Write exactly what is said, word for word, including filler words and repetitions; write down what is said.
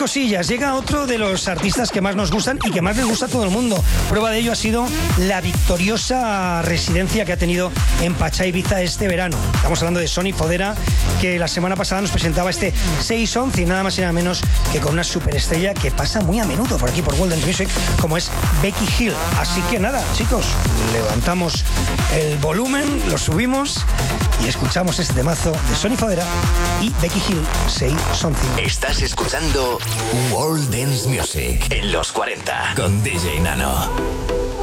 cosillas. Llega otro de los artistas que más nos gustan y que más les gusta a todo el mundo. Prueba de ello ha sido la victoriosa residencia que ha tenido en Pachá, Ibiza este verano. Estamos hablando de Sonny Fodera, que la semana pasada nos presentaba este seis once y nada más y nada menos que con una superestrella que pasa muy a menudo por aquí por World Dance Music, como es Becky Hill. Así que nada, chicos, levantamos el volumen, lo subimos y escuchamos este temazo de Sonny Fodera y Becky Hill, Say Something. Estás escuchando World Dance Music en los cuarenta con D J Nano.